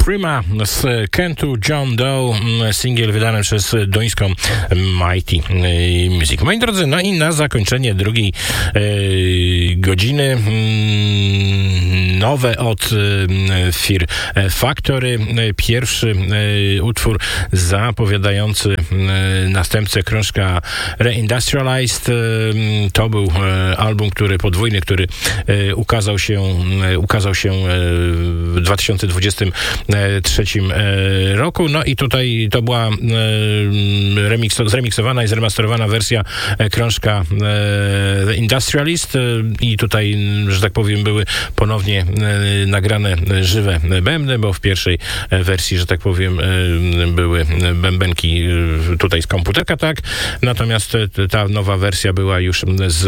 Prima z Kentu John Doe, singiel wydany przez duńską Mighty Music. Moi drodzy, no i na zakończenie drugiej godziny nowe od Fear Factory. Pierwszy utwór zapowiadający następcę krążka Reindustrialized. To był album, podwójny, który ukazał się w 2023 roku. No i tutaj to była zremiksowana i zremasterowana wersja krążka The Industrialist i tutaj, że tak powiem, były ponownie nagrane żywe bębny, bo w pierwszej wersji, że tak powiem, były bębenki tutaj z komputerka, tak? Natomiast ta nowa wersja była już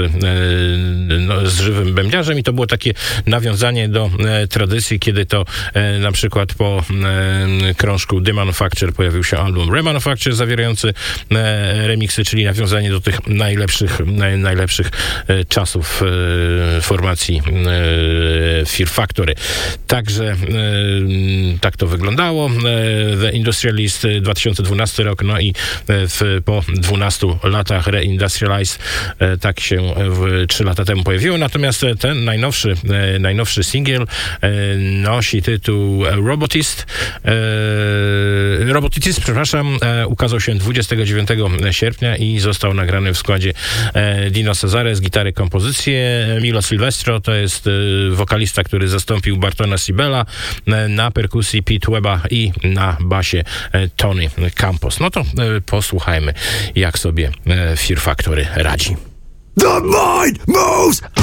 z żywym bębniarzem i to było takie nawiązanie do tradycji, kiedy to na przykład po krążku The Manufacture pojawił się album Remanufacture zawierający remiksy, czyli nawiązanie do tych najlepszych czasów formacji Fear Factory. Także tak to wyglądało. The Industrialist 2012 rok, no i po 12 latach Reindustrialized tak się 3 lata temu pojawiło. Natomiast ten najnowszy singiel nosi tytuł Roboticist, ukazał się 29 sierpnia i został nagrany w składzie Dino Cesare z gitary, kompozycje, Milo Silvestro to jest wokalista, który zastąpił Bartona Sibela, na perkusji Pete Webba i na basie Tony Campos. No to posłuchajmy, jak sobie Fear Factory radzi. The mind moves